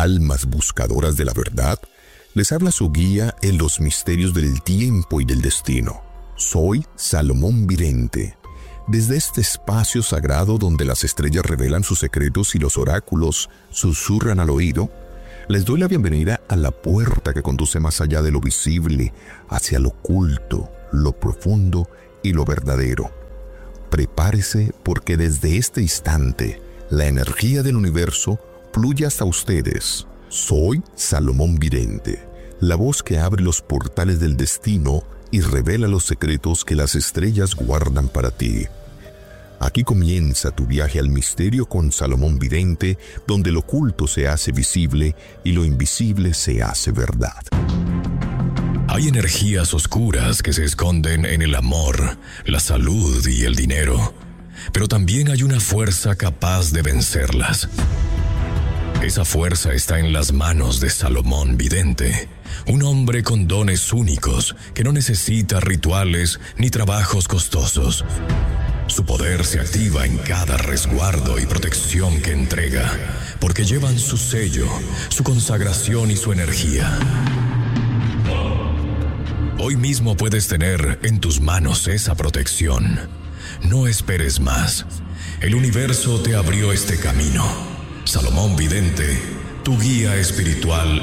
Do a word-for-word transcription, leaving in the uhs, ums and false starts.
almas buscadoras de la verdad, les habla su guía en los misterios del tiempo y del destino. Soy Salomón Vidente. Desde este espacio sagrado donde las estrellas revelan sus secretos y los oráculos susurran al oído, les doy la bienvenida a la puerta que conduce más allá de lo visible, hacia lo oculto, lo profundo y lo verdadero. Prepárese porque desde este instante, la energía del universo fluye hasta ustedes. Soy Salomón Vidente, la voz que abre los portales del destino y revela los secretos que las estrellas guardan para ti. Aquí comienza tu viaje al misterio con Salomón Vidente, donde lo oculto se hace visible y lo invisible se hace verdad. Hay energías oscuras que se esconden en el amor, la salud y el dinero, pero también hay una fuerza capaz de vencerlas. Esa fuerza está en las manos de Salomón Vidente, un hombre con dones únicos que no necesita rituales ni trabajos costosos. Su poder se activa en cada resguardo y protección que entrega, porque llevan su sello, su consagración y su energía. Hoy mismo puedes tener en tus manos esa protección. No esperes más. El universo te abrió este camino. Salomón Vidente, tu guía espiritual